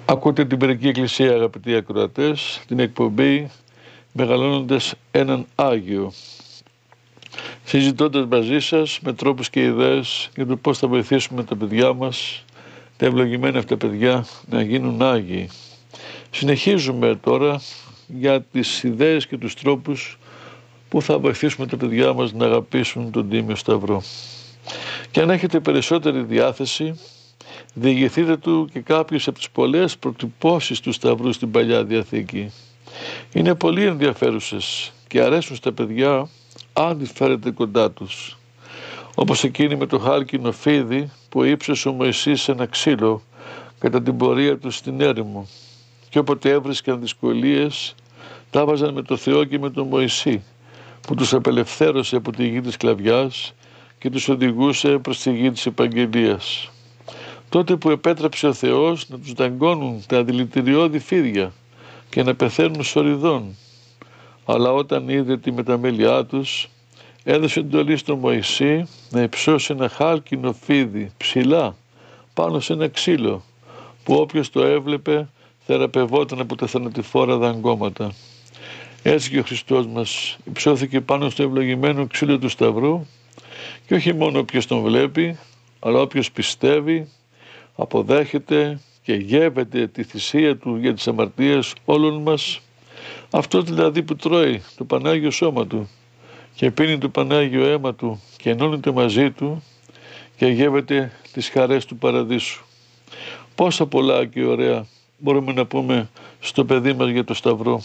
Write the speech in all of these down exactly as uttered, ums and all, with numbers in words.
Ακούτε την Περική Εκκλησία, αγαπητοί ακροατές, την εκπομπή «Μεγαλώνοντας έναν Άγιο», συζητώντας μαζί σας με τρόπους και ιδέες για το πώς θα βοηθήσουμε τα παιδιά μας, τα ευλογημένα αυτά παιδιά, να γίνουν Άγιοι. Συνεχίζουμε τώρα για τις ιδέες και τους τρόπους που θα βοηθήσουμε τα παιδιά μας να αγαπήσουν τον Τίμιο Σταυρό. Και αν έχετε περισσότερη διάθεση, διηγηθείτε του και κάποιες από τις πολλές προτυπώσεις του Σταυρού στην Παλιά Διαθήκη. Είναι πολύ ενδιαφέρουσες και αρέσουν στα παιδιά αν τις φέρετε κοντά τους. Όπως εκείνη με το χάλκινο φίδι που ύψωσε ο Μωυσής σε ένα ξύλο κατά την πορεία του στην έρημο. Και όποτε έβρισκαν δυσκολίες, τα βάζαν με το Θεό και με τον Μωυσή, που τους απελευθέρωσε από τη γη της σκλαβιάς και τους οδηγούσε προς τη γη της επαγγελίας. Τότε που επέτρεψε ο Θεός να τους δαγκώνουν τα δηλητηριώδη φίδια και να πεθαίνουν σοριδών. Αλλά όταν είδε τη μεταμέλειά τους, έδωσε εντολή στον Μωυσή να υψώσει ένα χάλκινο φίδι ψηλά πάνω σε ένα ξύλο, που όποιος το έβλεπε θεραπευόταν από τα θανατηφόρα δαγκώματα. Έτσι και ο Χριστός μας υψώθηκε πάνω στο ευλογημένο ξύλο του Σταυρού, και όχι μόνο όποιος τον βλέπει, αλλά όποιος πιστεύει, αποδέχεται και γεύεται τη θυσία του για τις αμαρτίες όλων μας, αυτός δηλαδή που τρώει το Πανάγιο Σώμα του και πίνει το Πανάγιο αίμα του και ενώνεται μαζί του και γεύεται τις χαρές του Παραδείσου. Πόσα πολλά και ωραία μπορούμε να πούμε στο παιδί μας για το Σταυρό.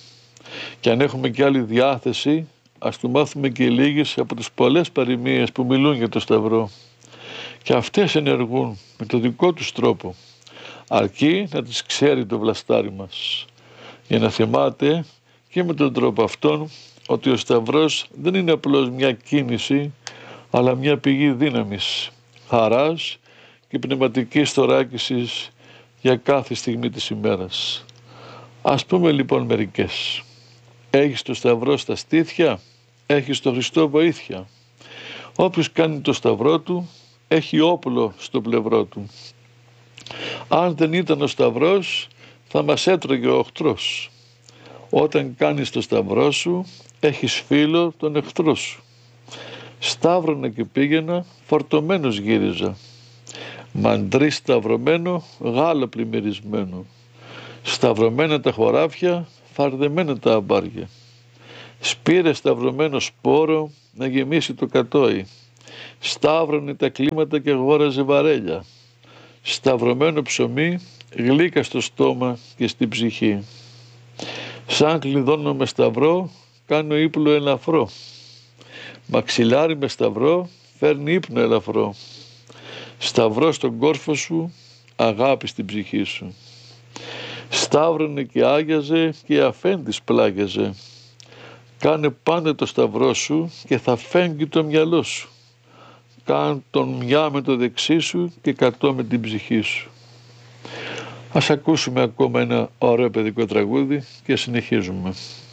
Και αν έχουμε και άλλη διάθεση, ας του μάθουμε και λίγες από τις πολλές παροιμίες που μιλούν για το Σταυρό. Και αυτές ενεργούν με το δικό τους τρόπο, αρκεί να τις ξέρει το βλαστάρι μας, για να θυμάται και με τον τρόπο αυτόν ότι ο Σταυρός δεν είναι απλώς μια κίνηση, αλλά μια πηγή δύναμης, χαράς και πνευματικής θωράκισης για κάθε στιγμή της ημέρας. Ας πούμε λοιπόν μερικές. Έχεις το Σταυρό στα στήθια, έχεις το Χριστό βοήθεια. Όποιος κάνει το Σταυρό του, έχει όπλο στο πλευρό του. Αν δεν ήταν ο Σταυρός, θα μας έτρωγε ο οχτρός. Όταν κάνεις το Σταυρό σου, έχεις φίλο τον εχθρό σου. Σταύρωνα και πήγαινα, φορτωμένος γύριζα. Μαντρί σταυρωμένο, γάλα πλημμυρισμένο. Σταυρωμένα τα χωράφια, φαρδεμένα τα αμπάρια. Σπήρε σταυρωμένο σπόρο να γεμίσει το κατόι. Σταύρωνε τα κλίματα και αγόραζε βαρέλια. Σταυρωμένο ψωμί, γλύκα στο στόμα και στην ψυχή. Σαν κλειδώνω με σταυρό, κάνω ύπνο ελαφρό. Μαξιλάρι με σταυρό, φέρνει ύπνο ελαφρό. Σταυρό στον κόρφο σου, αγάπη στην ψυχή σου. Σταύρωνε και άγιαζε και αφέντης πλάγιαζε. Κάνε πάντα το Σταυρό σου και θα φέγγει το μυαλό σου. Κάν τον μια με το δεξί σου και κατώ με την ψυχή σου. Ας ακούσουμε ακόμα ένα ωραίο παιδικό τραγούδι και συνεχίζουμε.